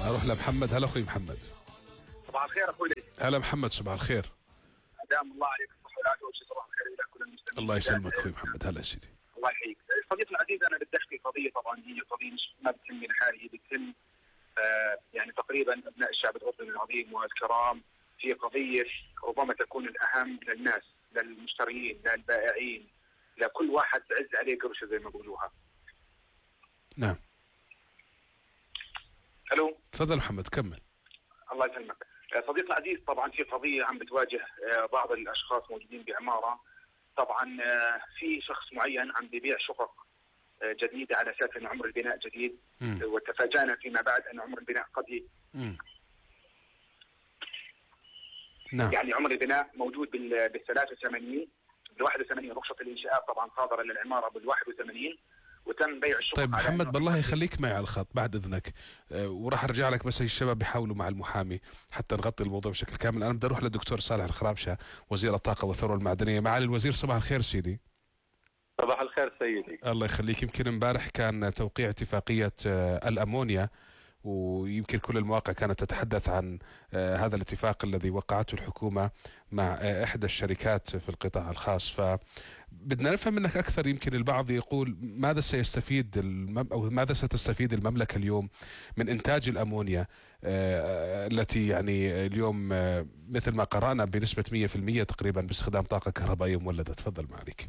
اروح لمحمد. هلا اخوي محمد. صباح الخير اخوي. هلا محمد، صباح الخير. دام الله عليك الصحه والعافيه وصباح الخير الى كل المسلمين. الله يسلمك اخوي محمد. هلا سيدي. الله يحييك. صديقنا العزيز، انا بدي احكي قضيه، طبعا هي قضيه مش ما بتهمني لحالي، هي بتهم يعني تقريبا ابناء الشعب الاردني العظيم والكرام. هي قضيه ربما تكون الاهم للناس، للمشترين، للبائعين، لكل واحد تعز عليه قرشه زي ما بيقولوها. نعم. الو. تفضل محمد كمل. الله يسلمك. صديقنا العزيز، طبعا في قضيه عم بتواجه بعض الاشخاص موجودين بعماره. طبعا في شخص معين عم بيبيع شقق جديده على اساس ان عمر البناء جديد، وتفاجأنا فيما بعد ان عمر البناء قد نعم. يعني عمر البناء موجود بال 83 بال 81. رخصه الانشاءات طبعا صادره للعماره بال 81، وتم بيع الشقق. طيب محمد بالله يخليك معي على الخط بعد اذنك، وراح ارجع لك، بس الشباب بيحاولوا مع المحامي حتى نغطي الموضوع بشكل كامل. انا بدي اروح للدكتور صالح الخرابشه، وزير الطاقه والثروه المعدنيه. معالي الوزير، صباح الخير سيدي. صباح الخير سيدي. الله يخليك. يمكن امبارح كان توقيع اتفاقيه الامونيا، ويمكن كل المواقع كانت تتحدث عن هذا الاتفاق الذي وقعته الحكومة مع إحدى الشركات في القطاع الخاص. فبدنا نفهم منك أكثر. يمكن البعض يقول ماذا سيستفيد أو ماذا ستستفيد المملكة اليوم من إنتاج الأمونيا التي يعني اليوم مثل ما قرأنا بنسبة 100% تقريبا باستخدام طاقة كهربائية مولدة. تفضل معليك.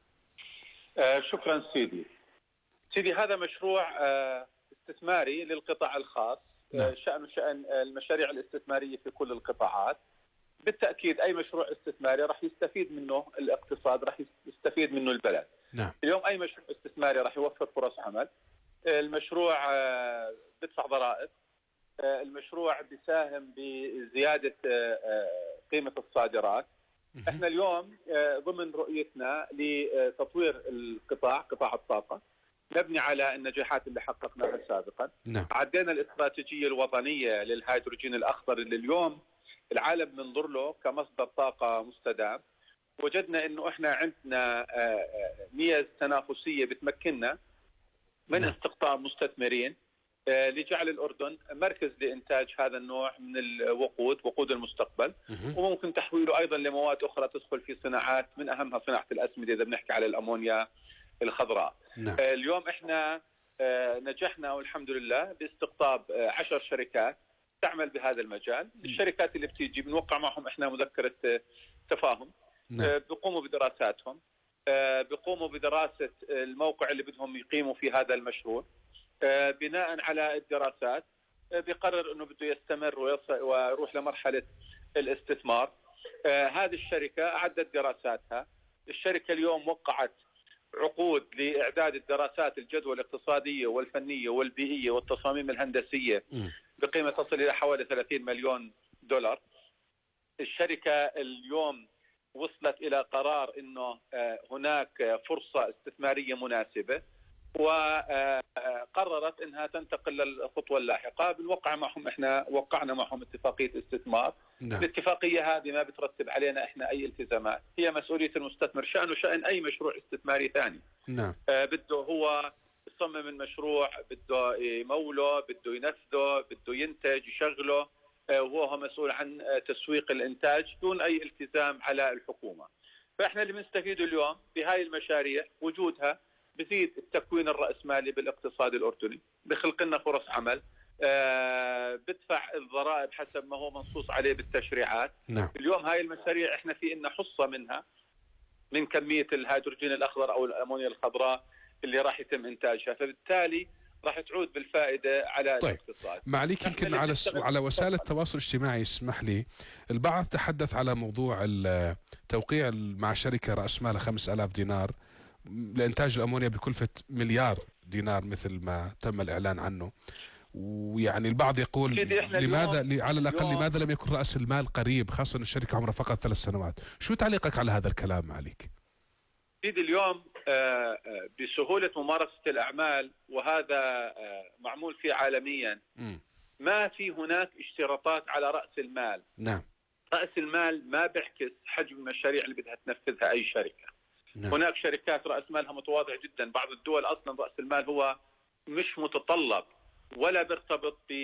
شكرا سيدي. هذا مشروع استثماري للقطاع الخاص. شأن المشاريع الاستثمارية في كل القطاعات. بالتأكيد أي مشروع استثماري راح يستفيد منه الاقتصاد، راح يستفيد منه البلد. نعم. اليوم أي مشروع استثماري راح يوفر فرص عمل. المشروع بدفع ضرائب. المشروع بيساهم بزيادة قيمة الصادرات. احنا اليوم ضمن رؤيتنا لتطوير قطاع الطاقة نبني على النجاحات اللي حققناها سابقا. نعم. عدينا الاستراتيجية الوطنية للهيدروجين الأخضر اللي اليوم العالم بننظر له كمصدر طاقة مستدام. وجدنا انه احنا عندنا ميزة تنافسية بتمكننا من استقطاب مستثمرين لجعل الأردن مركز لإنتاج هذا النوع من وقود المستقبل، وممكن تحويله أيضا لمواد أخرى تدخل في صناعات من أهمها صناعة الأسمدة إذا بنحكي على الأمونيا الخضراء. نعم. اليوم احنا نجحنا والحمد لله باستقطاب 10 شركات تعمل بهذا المجال. الشركات اللي بتيجي بنوقع معهم احنا مذكرة تفاهم. نعم. بيقوموا بدراساتهم، بيقوموا بدراسة الموقع اللي بدهم يقيموا في هذا المشروع. بناء على الدراسات بيقرر انه بده يستمر ويروح لمرحلة الاستثمار. هذه الشركة أعدت دراساتها. الشركة اليوم وقعت عقود لإعداد الدراسات الجدوى الاقتصادية والفنية والبيئية والتصاميم الهندسية بقيمة تصل إلى حوالي 30 مليون دولار. الشركة اليوم وصلت إلى قرار أنه هناك فرصة استثمارية مناسبة، وقررت أنها تنتقل للخطوة اللاحقة. احنا وقعنا معهم اتفاقية استثمار. نعم. الاتفاقية هذه ما بترتب علينا احنا أي التزامات، هي مسؤولية المستثمر شأنه شأن أي مشروع استثماري ثاني. نعم. بده هو يصمم المشروع، بده يموله، بده ينفذه، بده ينتج يشغله، وهو مسؤول عن تسويق الإنتاج دون أي التزام على الحكومة. فإحنا اللي بنستفيده اليوم بهاي المشاريع وجودها بزيد التكوين الرأسمالي بالاقتصاد الأردني، بخلق لنا فرص عمل، بدفع الضرائب حسب ما هو منصوص عليه بالتشريعات. نعم. اليوم هاي المشاريع احنا في إن حصة منها من كمية الهيدروجين الأخضر أو الأمونيا الخضراء اللي راح يتم إنتاجها، فبالتالي راح تعود بالفائدة على الاقتصاد. معليك يمكن على وسائل التواصل الاجتماعي اسمح لي، البعض تحدث على موضوع التوقيع مع شركة رأس مالها 5000 دينار لإنتاج الأمونيا بكلفة مليار دينار مثل ما تم الإعلان عنه. ويعني البعض يقول لماذا على الأقل لماذا لم يكن رأس المال قريب، خاصة أن الشركة عمرها فقط 3 سنوات. شو تعليقك على هذا الكلام معليك؟ سيدي اليوم بسهولة ممارسة الأعمال، وهذا معمول فيه عالميا، ما في هناك اشتراطات على رأس المال. نعم. رأس المال ما بيعكس حجم المشاريع اللي بدها تنفذها أي شركة. نعم. هناك شركات رأس مالها متواضع جدا. بعض الدول أصلا رأس المال هو مش متطلب ولا بيرتبط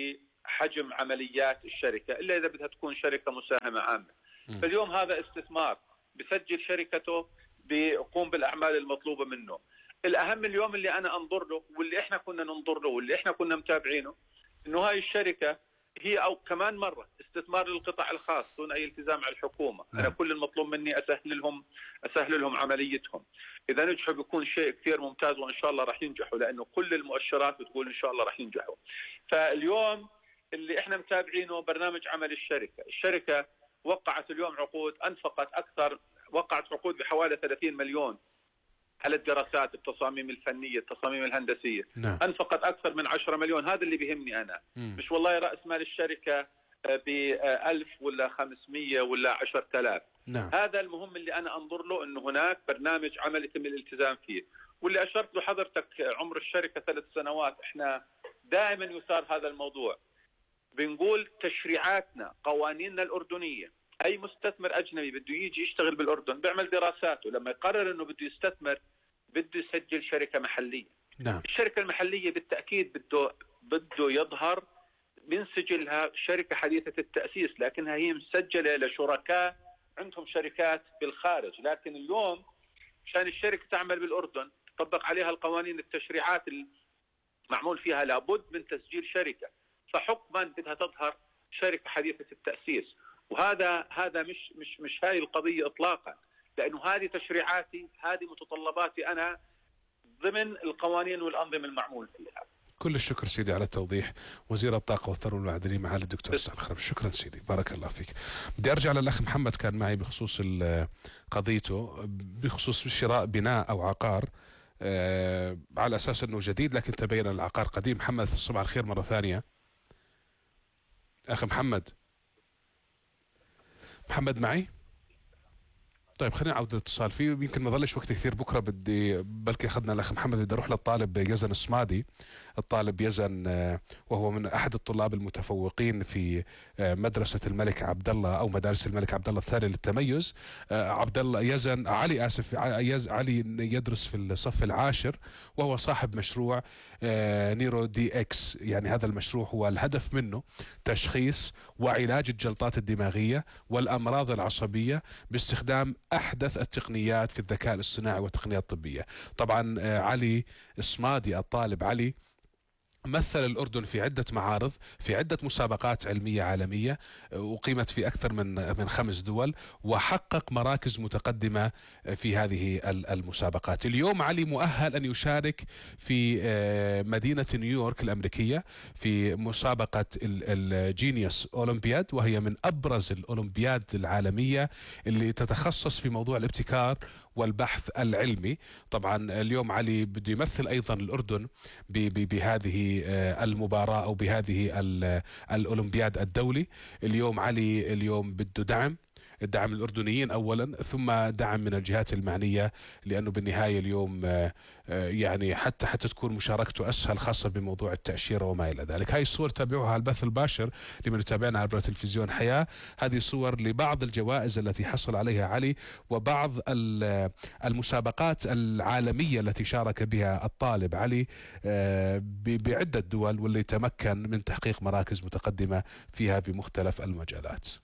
حجم عمليات الشركة إلا إذا بدها تكون شركة مساهمة عامة. فاليوم هذا استثمار، بسجل شركته، بيقوم بالأعمال المطلوبة منه. الأهم اليوم اللي أنا أنظر له واللي إحنا كنا ننظر له واللي إحنا كنا متابعينه، إنه هاي الشركة هي أو كمان مرة استثمار للقطاع الخاص دون أي التزام على الحكومة. أنا كل المطلوب مني أسهل لهم عمليتهم. إذا نجحوا بيكون شيء كثير ممتاز، وإن شاء الله راح ينجحوا، لأنه كل المؤشرات بتقول إن شاء الله راح ينجحوا. فاليوم اللي إحنا متابعينه برنامج عمل الشركة وقعت اليوم عقود، وقعت عقود بحوالي 30 مليون على الدراسات، التصاميم الفنية، التصاميم الهندسية. نعم. أنفقت أكثر من 10 مليون. هذا اللي بيهمني أنا. مش والله رأس مال الشركة ب1000 ولا 500 ولا 10,000. نعم. هذا المهم اللي أنا أنظر له، أنه هناك برنامج عمل يتم الالتزام فيه. واللي أشرت له حضرتك عمر الشركة 3 سنوات. إحنا دائما يثار هذا الموضوع، بنقول تشريعاتنا، قوانيننا الأردنية، أي مستثمر أجنبي بده يجي يشتغل بالأردن بيعمل دراساته، لما يقرر أنه بده يستثمر بده يسجل شركة محلية. نعم. الشركة المحلية بالتأكيد بده يظهر من سجلها شركة حديثة التأسيس، لكنها هي مسجلة لشركاء عندهم شركات بالخارج. لكن اليوم عشان الشركة تعمل بالأردن تطبق عليها القوانين، التشريعات المعمول فيها، لابد من تسجيل شركة، فحكما بدها تظهر شركة حديثة التأسيس. وهذا مش هاي القضية إطلاقا، لأنه هذه تشريعاتي، هذه متطلباتي أنا ضمن القوانين والأنظمة المعمول فيها. كل الشكر سيدي على التوضيح. وزير الطاقة والثروة المعدنية معالي الدكتور سعد الخرب. شكرا سيدي، بارك الله فيك. بدي أرجع للأخ محمد، كان معي بخصوص قضيته بخصوص شراء بناء أو عقار على أساس أنه جديد لكن تبين العقار قديم. محمد صباح الخير مرة ثانية. أخي محمد معي؟ طيب خلينا نعود الاتصال فيه، يمكن ما ظلش وقت كثير بكره، بدي بلكي اخذنا الاخ محمد، بدي اروح للطالب يزن الصمادي. الطالب يزن وهو من احد الطلاب المتفوقين في مدرسه الملك عبد الله او مدارس الملك عبد الله الثاني للتميز. عبد الله يزن علي علي يدرس في الصف العاشر، وهو صاحب مشروع نيرو دي اكس. يعني هذا المشروع هو الهدف منه تشخيص وعلاج الجلطات الدماغيه والامراض العصبيه باستخدام أحدث التقنيات في الذكاء الاصطناعي والتقنيات الطبية. طبعا علي الصمادي الطالب علي مثل الأردن في عدة معارض، في عدة مسابقات علمية عالمية أقيمت في أكثر من 5 دول، وحقق مراكز متقدمة في هذه المسابقات. اليوم علي مؤهل أن يشارك في مدينة نيويورك الأمريكية في مسابقة الجينيوس أولمبياد، وهي من أبرز الأولمبياد العالمية اللي تتخصص في موضوع الابتكار والبحث العلمي. طبعا اليوم علي بده يمثل أيضا الأردن بهذه المباراة أو بهذه الأولمبياد الدولي. اليوم علي بده دعم الأردنيين أولا، ثم دعم من الجهات المعنية، لأنه بالنهاية اليوم يعني حتى تكون مشاركته أسهل، خاصة بموضوع التأشيرة وما إلى ذلك. هاي الصور تابعوها على البث الباشر لمن يتابعنا عبر تلفزيون حياة. هذه صور لبعض الجوائز التي حصل عليها علي وبعض المسابقات العالمية التي شارك بها الطالب علي بعدة دول، واللي تمكن من تحقيق مراكز متقدمة فيها بمختلف المجالات.